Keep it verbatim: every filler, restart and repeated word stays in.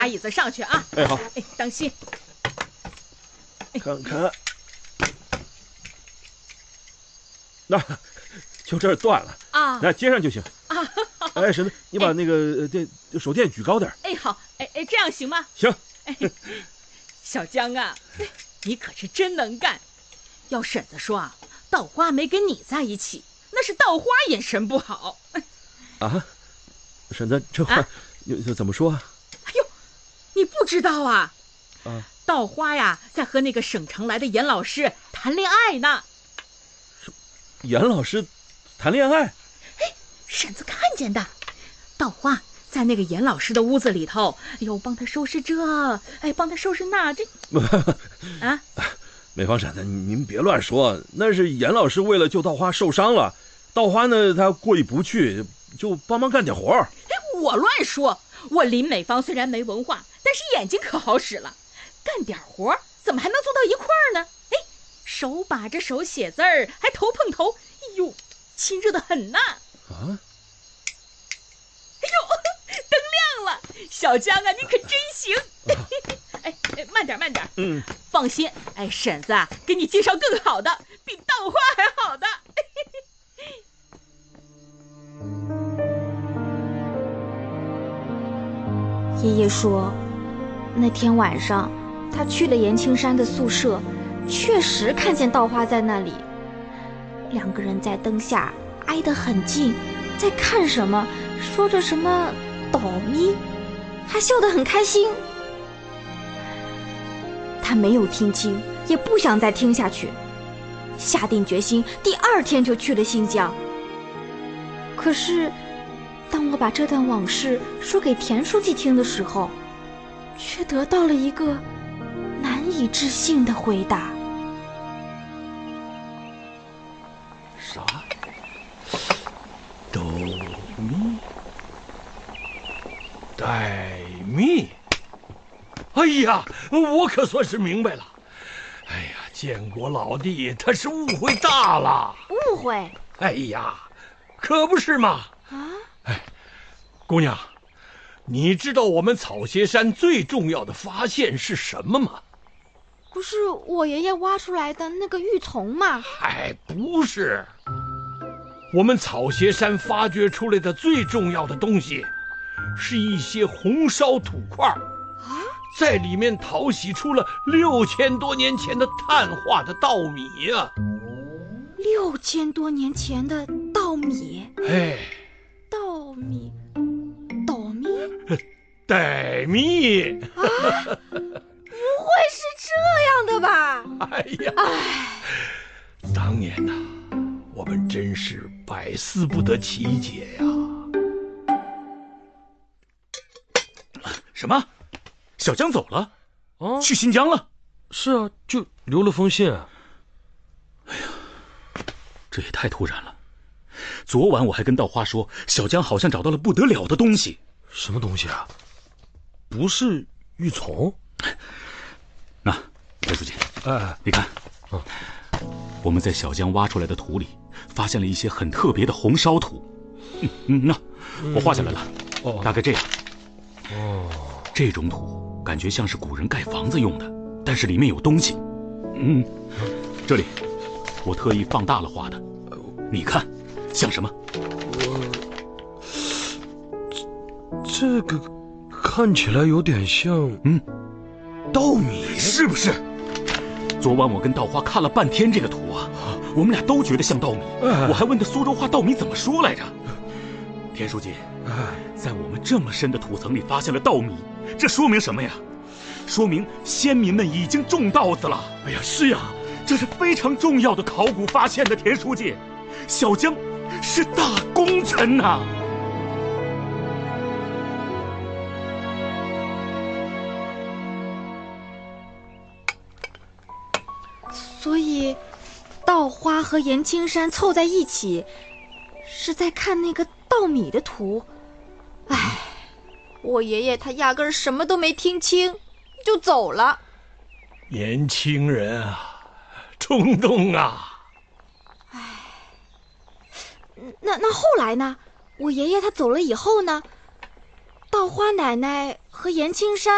把椅子上去啊！ 哎，好， 哎，当心！ 看看，那就这儿断了啊， 来接上就行啊。 哎，婶子，你把那个电手电举高点。 哎，好，哎哎，这样行吗？ 行。 哎，小江啊，你可是真能干。要婶子说啊，稻花没跟你在一起，那是稻花眼神不好。 啊，婶子，这话又、啊、怎么说啊？ 哎呦，你不知道啊？ 啊， 稻花呀，在和那个省城来的严老师谈恋爱呢。 严老师谈恋爱？ 哎，婶子看见的。稻花在那个严老师的屋子里头，哎呦，帮他收拾这，哎，帮他收拾那，这啊。 美芳婶子，您别乱说，那是严老师为了救稻花受伤了，稻花呢他过意不去，就帮忙干点活。 哎，我乱说，我林美芳虽然没文化，但是眼睛可好使了，干点活怎么还能做到一块儿呢？哎，手把着手写字儿，还头碰头，哎呦，亲热的很呐！ 啊！ 哎呦，灯亮了，小江啊，你可真行！啊哎哎，慢点慢点， 嗯， 放心，哎，婶子啊，给你介绍更好的，比稻花还好的。 爷爷说，那天晚上他去了严青山的宿舍，确实看见稻花在那里，两个人在灯下挨得很近，在看什么，说着什么倒咪，还笑得很开心。他没有听清，也不想再听下去，下定决心第二天就去了新疆。可是当我把这段往事说给田书记听的时候，却得到了一个难以置信的回答。 啥？哆咪带咪？哎呀，我可算是明白了。哎呀，建国老弟他是误会大了。 误会？ 哎呀，可不是嘛。 啊？ 哎，姑娘，你知道我们草鞋山最重要的发现是什么吗？ 不是我爷爷挖出来的那个玉琮吗？ 还不是。我们草鞋山发掘出来的最重要的东西，是一些红烧土块啊，在里面淘洗出了六千多年前的碳化的稻米呀、啊。 六千多年前的稻米？ 哎， 稻米，稻米， 袋米啊！不会是这样的吧？ 哎呀，哎，当年呐、啊，我们真是百思不得其解呀、 啊。什么？小江走了？ 啊， 去新疆了？ 是啊，就留了封信啊。 哎呀，这也太突然了。昨晚我还跟稻花说，小江好像找到了不得了的东西。 什么东西啊？不是玉琮？ 那田书记， 哎， 你看， 嗯， 我们在小江挖出来的土里发现了一些很特别的红烧土。嗯嗯，那我画下来了， 哦， 大概这样。 哦， 这种土感觉像是古人盖房子用的，但是里面有东西。嗯，这里我特意放大了画的，你看像什么？ 我这个看起来有点像， 嗯， 稻米， 是不是？昨晚我跟稻花看了半天这个图啊，我们俩都觉得像稻米。 哎、 我还问他苏州话稻米怎么说来着。田书记， 哎， 在我们这么深的土层里发现了稻米，这说明什么呀？说明先民们已经种稻子了。哎呀，是呀，这是非常重要的考古发现的。田书记，小江是大功臣呐、啊！ 所以，稻花和严青山凑在一起，是在看那个稻米的图。唉，我爷爷他压根儿什么都没听清，就走了。 年轻人啊，冲动啊！ 唉，那那后来呢？我爷爷他走了以后呢？稻花奶奶和严青山